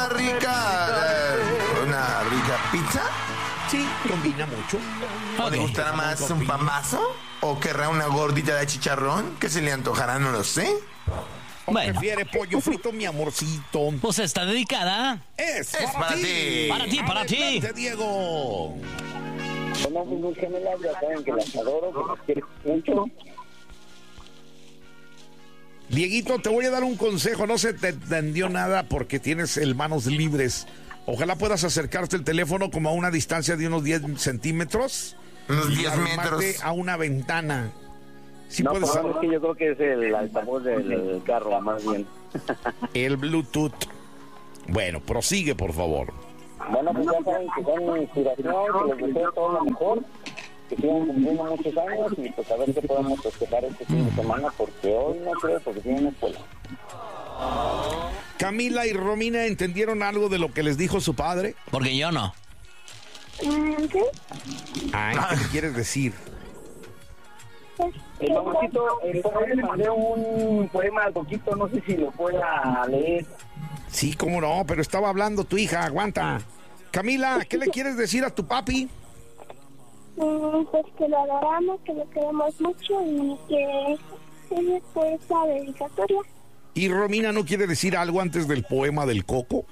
Una rica pizza. Sí, combina mucho. ¿O le gustará más un pambazo? ¿O querrá una gordita de chicharrón? ¿Qué se le antojará? No lo sé. ¿O Bueno. prefiere pollo frito, mi amorcito? Pues está dedicada. Es para ti. Para ti. Adelante, Diego. Bueno, mis gemelas ya saben que las adoro, que las quiero mucho. Dieguito, te voy a dar un consejo. No se te entendió nada porque tienes manos libres. Ojalá puedas acercarte el teléfono como a una distancia de unos 10 centímetros. Unos y 10 arrimarte metros. a una ventana. Si No, puedes, pues es que yo creo que es el altavoz del carro, más bien. el Bluetooth. Bueno, prosigue, por favor. Bueno, pues ya saben que son mi inspiración, que les deseo todo lo mejor, que sigan cumpliendo muchos años y pues a ver qué podemos festejar este fin de semana, porque hoy no creo, porque tienen escuela. Camila y Romina, ¿entendieron algo de lo que les dijo su padre? Porque yo no. ¿Sí? Ay, ¿qué le quieres decir? Mamacito, por ahí le mandé un poema al Coquito, no sé si lo pueda leer. Sí, cómo no, pero estaba hablando tu hija, aguanta. Camila, ¿qué le quieres decir a tu papi? Pues que lo adoramos, que lo queremos mucho y que es pues la dedicatoria. ¿Y Romina no quiere decir algo antes del poema del Coco?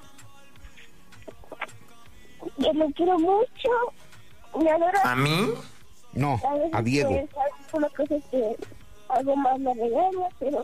Que lo quiero mucho, me adoro. ¿A mí? No, veces a Diego. Pues, algunas cosas que algo más me regaña, pero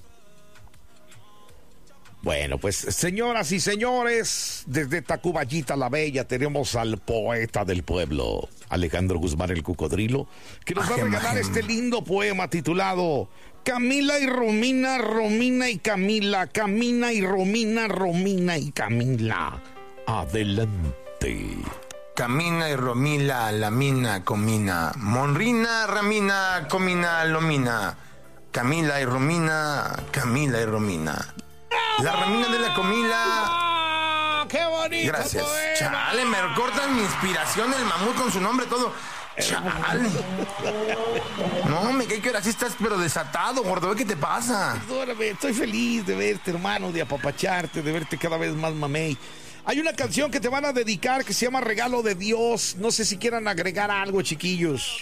Bueno, pues señoras y señores, desde Tacuballita la Bella tenemos al poeta del pueblo, Alejandro Guzmán el Cocodrilo, que nos va a regalar este lindo poema titulado Camila y Romina, Romina y Camila, Camina y Romina, Romina y Camila. Adelante. Camina y Romila, Lamina, Comina. Monrina, Ramina, Comina, Lomina. Camila y Romina, Camila y Romina. La Ramina de la Comila. ¡Qué bonito! Gracias. poema! Chale, me cortan mi inspiración el mamut con su nombre todo. Chale. No, me cae que ahora sí estás pero desatado, gordo. ¿Qué te pasa? Perdóname, estoy feliz de verte, hermano, de apapacharte, de verte cada vez más mamey. Hay una canción que te van a dedicar que se llama Regalo de Dios. No sé si quieran agregar algo, chiquillos.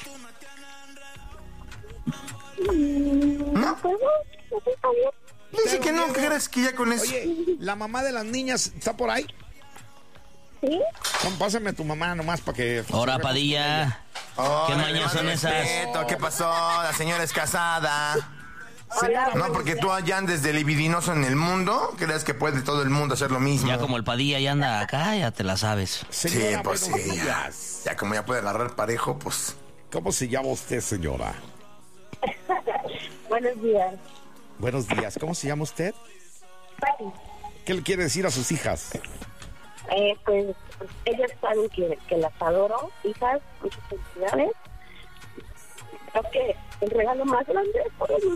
no puedo, no está bien. Dice que no, ¿qué crees que ya con eso? Oye, ¿la mamá de las niñas está por ahí? ¿Sí? Pásame a tu mamá nomás para que... Ahora, Padilla. Oh, ¿Qué le mañas mando son esas? respeto. ¿Qué pasó? La señora es casada. Señora, No, porque tú allá andes de libidinoso en el mundo, crees que puede todo el mundo hacer lo mismo. Ya como el Padilla ya anda acá, ya te la sabes. señora, Sí, pues buenos sí, ya. días. Ya como ya puede agarrar parejo, pues. ¿Cómo se llama usted, señora? Buenos días. Buenos días. ¿Cómo se llama usted? Pati, ¿Qué le quiere decir a sus hijas? pues ellas saben que las adoro, hijas, muchas felicidades. Creo que el regalo más grande es por ellos.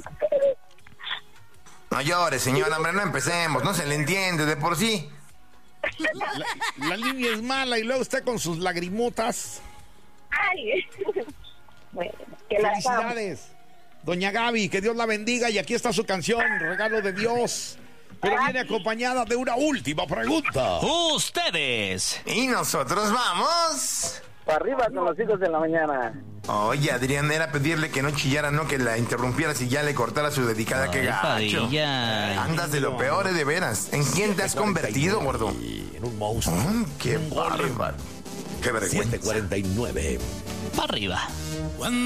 No llores, señora, hombre, no empecemos, no se le entiende de por sí. La línea es mala y luego está con sus lagrimotas. Ay, bueno, que las amo. Felicidades. Doña Gaby, que Dios la bendiga y aquí está su canción, Regalo de Dios. Pero viene acompañada de una última pregunta. ¡Ustedes! Y nosotros vamos. Para arriba con los hijos de la mañana. Oye, Adrián, era pedirle que no chillara, no que la interrumpieras y ya le cortara su dedicada. ¡Qué Ay, gacho! Padilla. Andas de lo peor, de veras. ¿En quién te has convertido, gordo? En un monstruo. ¡Qué bárbaro! ¡Qué vergüenza! 7:49. Para arriba.